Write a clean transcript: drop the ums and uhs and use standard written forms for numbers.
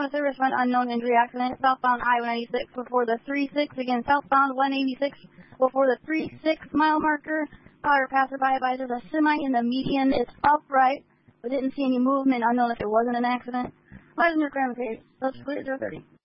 Service front unknown injury accident southbound I-196 before the 3-6 again southbound 186 before the 3-6 mile marker. Our passerby advises a semi in the median. It's upright, but didn't see any movement. Unknown if it wasn't an accident. License requirement period. Let's clear 030.